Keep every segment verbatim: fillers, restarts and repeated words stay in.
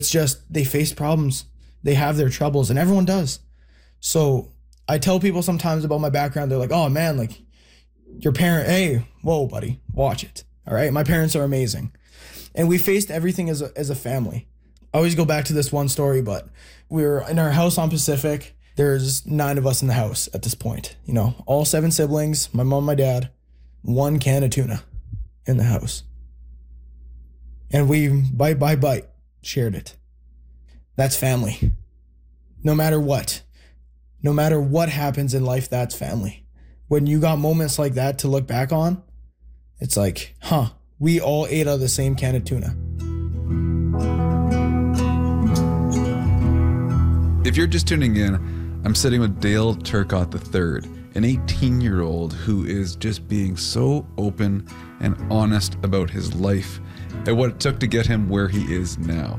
It's just they face problems. They have their troubles, and everyone does. So I tell people sometimes about my background. They're like, oh man, like your parent, hey, whoa, buddy, watch it. All right. My parents are amazing. And we faced everything as a, as a family. I always go back to this one story, but we were in our house on Pacific. There's nine of us in the house at this point. You know, all seven siblings, my mom, my dad, one can of tuna in the house. And we, bite by bite, shared it. That's family. No matter what. No matter what happens in life, that's family. When you got moments like that to look back on, it's like, huh, we all ate out of the same can of tuna. If you're just tuning in, I'm sitting with Dale Turcotte the third, an eighteen-year-old who is just being so open and honest about his life and what it took to get him where he is now.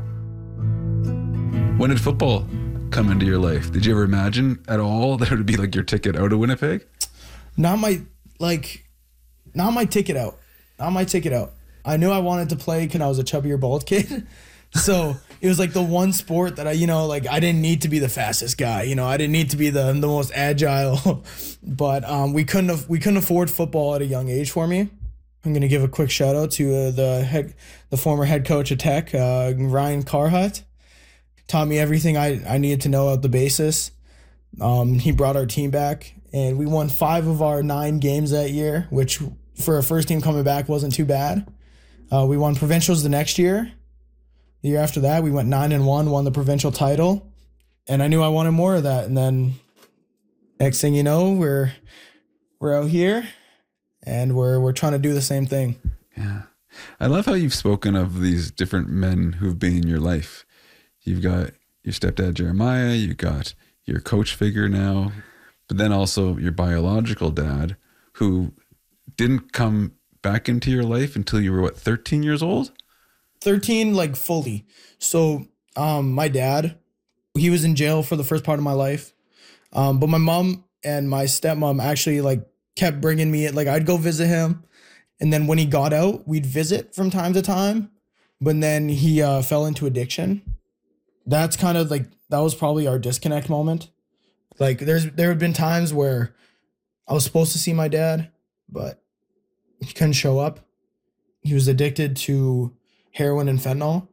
When did football come into your life? Did you ever imagine at all that it would be like your ticket out of Winnipeg? Not my, like, not my ticket out. Not my ticket out. I knew I wanted to play because I was a chubbier, bald kid. So it was like the one sport that I, you know, like I didn't need to be the fastest guy. You know, I didn't need to be the the most agile. But um, we couldn't have, we couldn't afford football at a young age for me. I'm gonna give a quick shout out to uh, the head, the former head coach of Tech, uh, Ryan Carhut. Taught me everything I, I needed to know at the basis. Um, he brought our team back, and we won five of our nine games that year, which for a first team coming back wasn't too bad. Uh, we won provincials the next year. The year after that, we went nine and one, won the provincial title, and I knew I wanted more of that. And then next thing you know, we're we're out here, and we're we're trying to do the same thing. Yeah, I love how you've spoken of these different men who've been in your life. You've got your stepdad, Jeremiah, you've got your coach figure now, but then also your biological dad, who didn't come back into your life until you were, what, thirteen years old? thirteen, like fully. So um, my dad, he was in jail for the first part of my life. Um, but my mom and my stepmom actually like kept bringing me, like I'd go visit him. And then when he got out, we'd visit from time to time. But then he uh, fell into addiction. That's kind of like, that was probably our disconnect moment. Like there's, there have been times where I was supposed to see my dad, but he couldn't show up. He was addicted to heroin and fentanyl,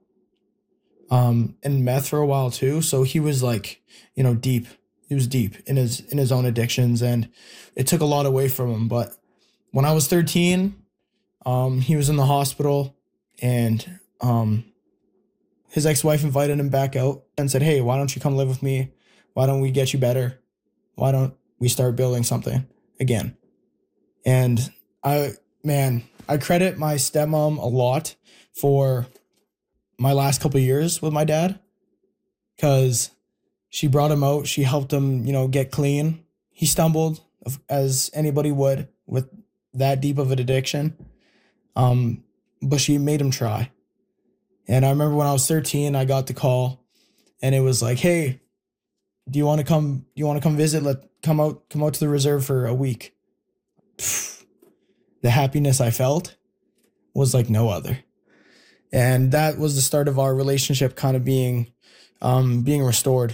um, and meth for a while too. So he was like, you know, deep. He was deep in his, in his own addictions, and it took a lot away from him. But when I was thirteen, um, he was in the hospital, and, um, his ex-wife invited him back out and said, hey, why don't you come live with me? Why don't we get you better? Why don't we start building something again? And I, man, I credit my stepmom a lot for my last couple of years with my dad, because she brought him out. She helped him, you know, get clean. He stumbled, as anybody would with that deep of an addiction. Um, but she made him try. And I remember when I was thirteen, I got the call, and it was like, hey, do you want to come, do you want to come visit? Let come out, come out to the reserve for a week. Pfft, the happiness I felt was like no other. And that was the start of our relationship kind of being, um, being restored.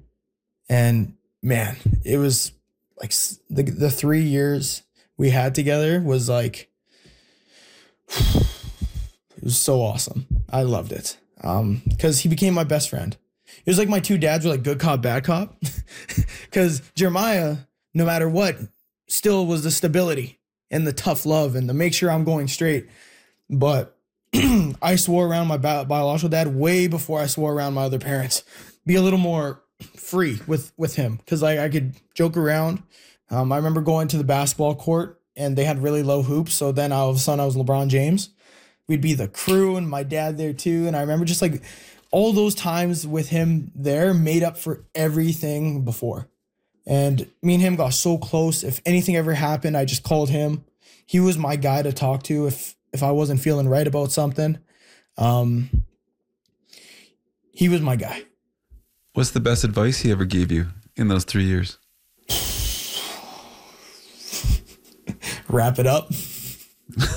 And man, it was like the, the three years we had together was like, it was so awesome. I loved it. Um, cause he became my best friend. It was like my two dads were like good cop, bad cop. Cause Jeremiah, no matter what, still was the stability and the tough love and the make sure I'm going straight. But I swore around my bi- biological dad way before I swore around my other parents. Be a little more free with, with him. Cause like I could joke around. Um, I remember going to the basketball court and they had really low hoops. So then all of a sudden I was LeBron James. We'd be the crew and my dad there too. And I remember just like all those times with him there made up for everything before. And me and him got so close. If anything ever happened, I just called him. He was my guy to talk to if if I wasn't feeling right about something. Um, he was my guy. What's the best advice he ever gave you in those three years? Wrap it up.